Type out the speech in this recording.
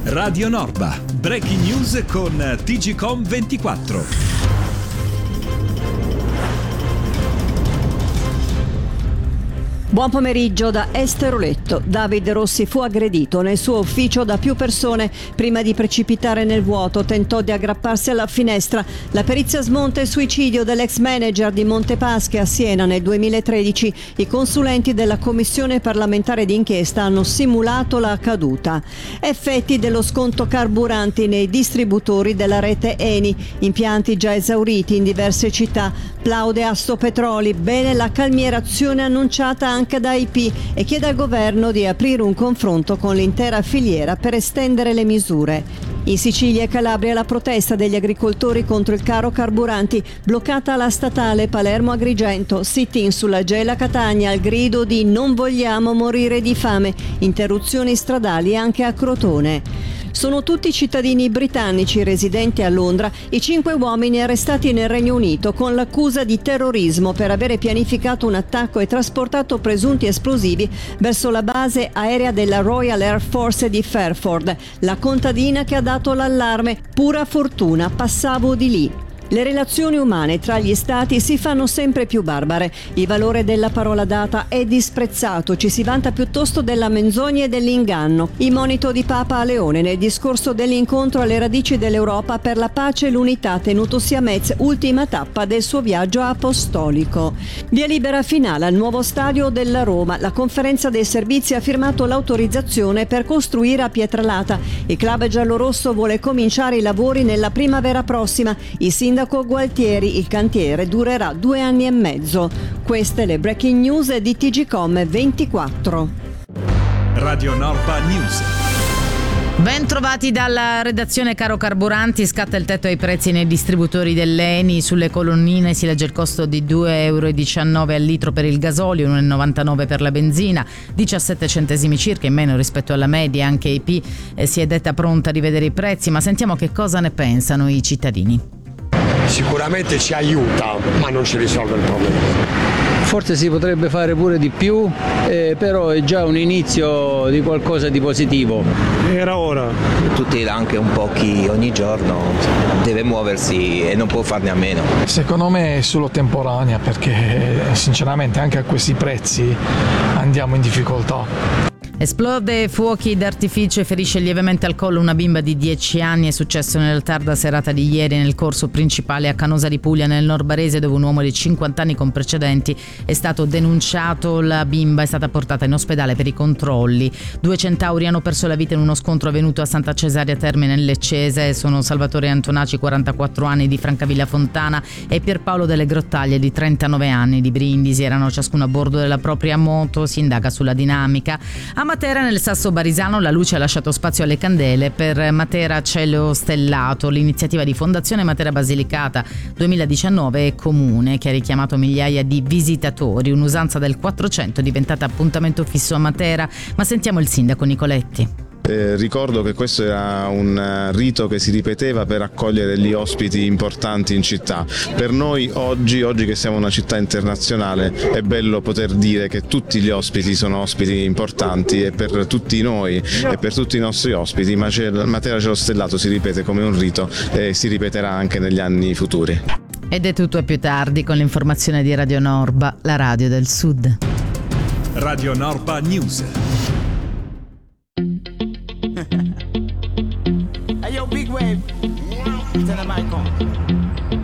Radio Norba, breaking news con TGcom 24. Buon pomeriggio da Esteroletto. Davide Rossi fu aggredito nel suo ufficio da più persone. Prima di precipitare nel vuoto tentò di aggrapparsi alla finestra. La perizia smonta il suicidio dell'ex manager di Montepaschi a Siena nel 2013. I consulenti della commissione parlamentare d'inchiesta hanno simulato la caduta. Effetti dello sconto carburanti nei distributori della rete Eni. Impianti già esauriti in diverse città. Plaude Assopetroli. Bene la calmierazione annunciata anche da IP e chiede al governo di aprire un confronto con l'intera filiera per estendere le misure. In Sicilia e Calabria la protesta degli agricoltori contro il caro carburanti, bloccata la statale Palermo-Agrigento, sit-in sulla Gela Catania al grido di non vogliamo morire di fame, interruzioni stradali anche a Crotone. Sono tutti cittadini britannici residenti a Londra i 5 uomini arrestati nel Regno Unito con l'accusa di terrorismo per avere pianificato un attacco e trasportato presunti esplosivi verso la base aerea della Royal Air Force di Fairford. La contadina che ha dato l'allarme: pura fortuna, passavo di lì. Le relazioni umane tra gli stati si fanno sempre più barbare. Il valore della parola data è disprezzato, ci si vanta piuttosto della menzogna e dell'inganno. Il monito di Papa Leone nel discorso dell'incontro alle radici dell'Europa per la pace e l'unità tenutosi a Metz, ultima tappa del suo viaggio apostolico. Via libera finale al nuovo stadio della Roma. La conferenza dei servizi ha firmato l'autorizzazione per costruire a Pietralata. Il club giallorosso vuole cominciare i lavori nella primavera prossima. Il sindaco Gualtieri: il cantiere durerà 2 anni e mezzo. Queste le breaking news di TGcom 24. Radio Norba News. Ben trovati dalla redazione. Caro carburanti, scatta il tetto ai prezzi nei distributori dell'Eni. Sulle colonnine si legge il costo di 2,19 euro al litro per il gasolio, 1,99 per la benzina, 17 centesimi circa in meno rispetto alla media. Anche IP si è detta pronta a rivedere i prezzi, ma sentiamo che cosa ne pensano i cittadini. Sicuramente ci aiuta, ma non ci risolve il problema. Forse si potrebbe fare pure di più, però è già un inizio di qualcosa di positivo. Era ora. Tutela anche un po' chi ogni giorno deve muoversi e non può farne a meno. Secondo me è solo temporanea, perché sinceramente anche a questi prezzi andiamo in difficoltà. Esplode fuochi d'artificio e ferisce lievemente al collo una bimba di 10 anni. È successo nella tarda serata di ieri nel corso principale a Canosa di Puglia, nel Nord Barese, dove un uomo di 50 anni con precedenti è stato denunciato. La bimba è stata portata in ospedale per i controlli. 2 centauri hanno perso la vita in uno scontro avvenuto a Santa Cesaria Termine nel Leccese. Sono Salvatore Antonaci, 44 anni, di Francavilla Fontana, e Pierpaolo delle Grottaglie, di 39 anni, di Brindisi. Erano ciascuno a bordo della propria moto. Si indaga sulla dinamica. A Matera, nel Sasso Barisano, la luce ha lasciato spazio alle candele. Per Matera Cielo Stellato, l'iniziativa di Fondazione Matera Basilicata 2019 è comune, che ha richiamato migliaia di visitatori. Un'usanza del 400 è diventata appuntamento fisso a Matera, ma sentiamo il sindaco Nicoletti. Ricordo che questo era un rito che si ripeteva per accogliere gli ospiti importanti in città. Per noi oggi che siamo una città internazionale, è bello poter dire che tutti gli ospiti sono ospiti importanti, e per tutti noi e per tutti i nostri ospiti Matera Cielo Stellato si ripete come un rito e si ripeterà anche negli anni futuri. Ed è tutto a più tardi con l'informazione di Radio Norba, la radio del Sud. Radio Norba News. Hey yo, big wave. Tell them I come.